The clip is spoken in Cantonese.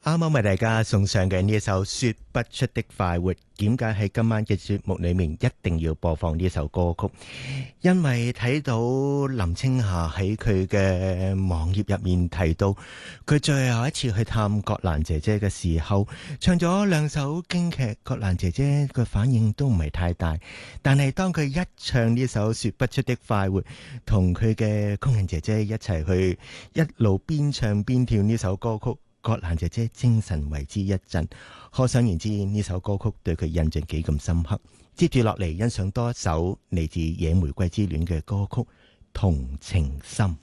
啱啱為大家送上嘅呢一首說不出的快活，點解喺今晚嘅節目裏面一定要播放呢首歌曲？因為睇到林青霞喺佢嘅網頁入面提到，佢最後一次去探葛蘭姐姐嘅時候，唱咗2首京劇，葛蘭姐姐嘅反應都唔係太大。但係當佢一唱呢首說不出的快活，同佢嘅工人姐姐一齊去一路邊唱邊跳呢首歌曲，葛蘭姐姐精神為之一振，可想而知呢首歌曲對佢印象幾咁深刻。接住落嚟欣賞多一首嚟自野玫瑰之戀嘅歌曲《同情心》。